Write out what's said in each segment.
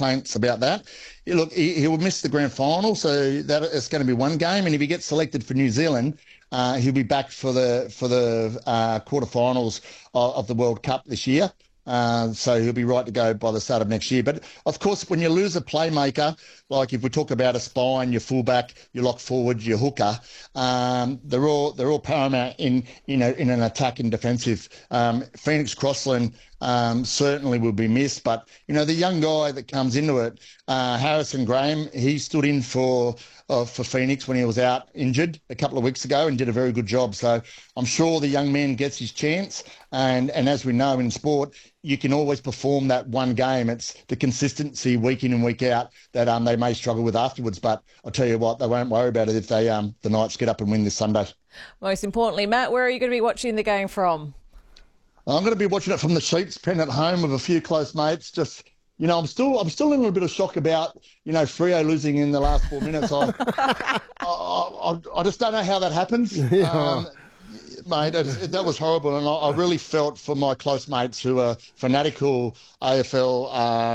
complaints about that. Look, he will miss the grand final, so that it's going to be one game. And if he gets selected for New Zealand, he'll be back for the quarterfinals of the World Cup this year. So he'll be right to go by the start of next year. But of course, when you lose a playmaker, like if we talk about a spine, your fullback, your lock forward, your hooker, they're all paramount in an attack and defensive. Phoenix Crossland certainly will be missed, but the young guy that comes into it, Harrison Graham, he stood in for Phoenix when he was out injured a couple of weeks ago and did a very good job. So I'm sure the young man gets his chance. And as we know in sport, you can always perform that one game. It's the consistency week in and week out that they may struggle with afterwards. But I'll tell you what, they won't worry about it if they the Knights get up and win this Sunday. Most importantly, Matt, where are you going to be watching the game from? I'm going to be watching it from the Sheep's pen at home with a few close mates. Just, I'm still in a little bit of shock about, Freo losing in the last 4 minutes. I just don't know how that happens. Yeah. Mate, that was horrible, and I really felt for my close mates who are fanatical AFL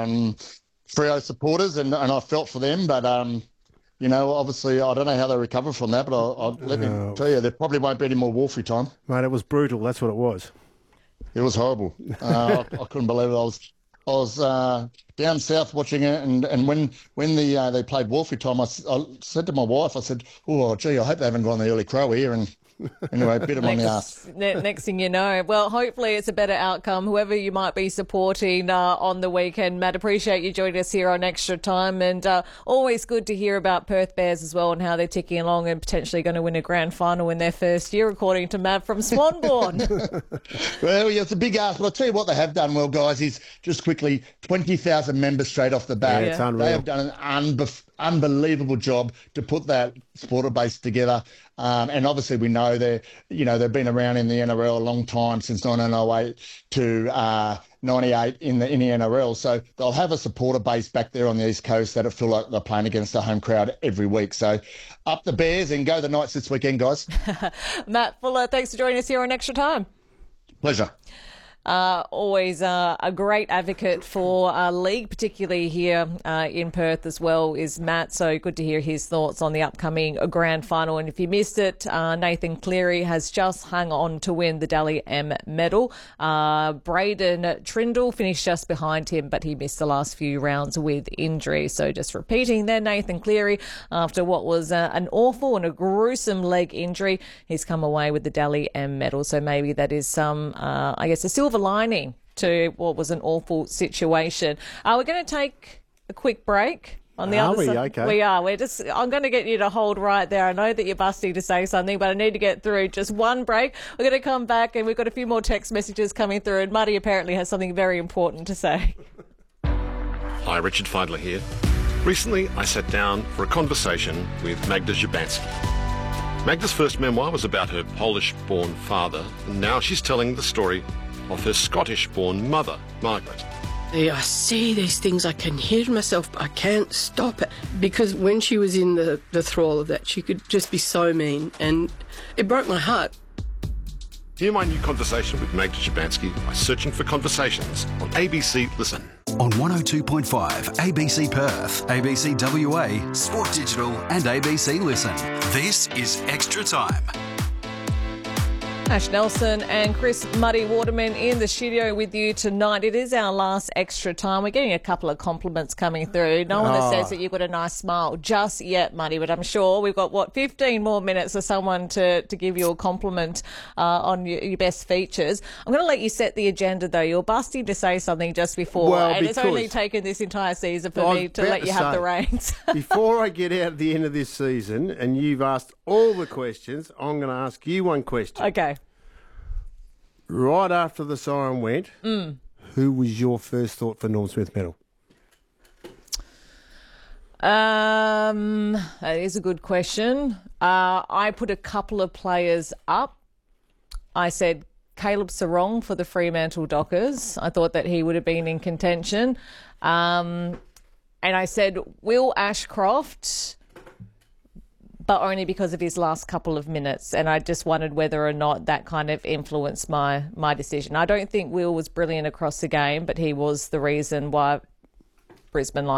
Freo supporters, and I felt for them, but obviously I don't know how they recover from that, but let me tell you, there probably won't be any more Wolfie time. Mate, it was brutal. That's what it was. It was horrible. I couldn't believe it. I was down south watching it, and when they played Wolfie time, I said to my wife, I said, "Oh, gee, I hope they haven't gone the early crow here." And anyway, bit them on the arse. Next thing you know, well, hopefully it's a better outcome, whoever you might be supporting on the weekend. Matt, appreciate you joining us here on Extra Time, and always good to hear about Perth Bears as well and how they're ticking along and potentially going to win a grand final in their first year, according to Matt from Swanbourne. Well, yeah, it's a big ask, but I'll tell you what they have done well, guys, is just quickly 20,000 members straight off the bat. Yeah, it's unreal. They have done an unbelievable job to put that supporter base together. And obviously we know they've been around in the NRL a long time, since 1908 to 98 in the NRL. So they'll have a supporter base back there on the East Coast that feel like they're playing against a home crowd every week. So up the Bears and go the Knights this weekend, guys. Matt Fuller, thanks for joining us here on Extra Time. Pleasure. Always a great advocate for league, particularly here in Perth as well, is Matt. So good to hear his thoughts on the upcoming grand final. And if you missed it, Nathan Cleary has just hung on to win the Dally M medal. Braden Trindle finished just behind him, but he missed the last few rounds with injury. So just repeating there, Nathan Cleary, after what was an awful and a gruesome leg injury, he's come away with the Dally M medal. So maybe that is some, a silver lining to what was an awful situation. We're going to take a quick break. On the other side, okay. We are. I'm going to get you to hold right there. I know that you're busting to say something, but I need to get through just one break. We're going to come back, and we've got a few more text messages coming through, and Muddy apparently has something very important to say. Hi, Richard Feidler here. Recently, I sat down for a conversation with Magda Szubanski. Magda's first memoir was about her Polish-born father, and now she's telling the story of her Scottish-born mother, Margaret. I see these things, I can hear myself, but I can't stop it. Because when she was in the thrall of that, she could just be so mean, and it broke my heart. Hear my new conversation with Magda Szubanski by searching for Conversations on ABC Listen. On 102.5 ABC Perth, ABC WA, Sport Digital and ABC Listen. This is Extra Time. Ash Nelson and Chris Muddy Waterman in the studio with you tonight. It is our last Extra Time. We're getting a couple of compliments coming through. No one that says that you've got a nice smile just yet, Muddy, but I'm sure we've got, 15 more minutes for someone to give you a compliment on your best features. I'm going to let you set the agenda, though. You're busting to say something just before, it's only taken this entire season for me to let you have the reins. Before I get out at the end of this season, and you've asked all the questions, I'm going to ask you one question. Okay. Right after the siren went, who was your first thought for Norm Smith medal? That is a good question. I put a couple of players up. I said Caleb Sarong for the Fremantle Dockers. I thought that he would have been in contention. And I said Will Ashcroft, but only because of his last couple of minutes. And I just wondered whether or not that kind of influenced my decision. I don't think Will was brilliant across the game, but he was the reason why Brisbane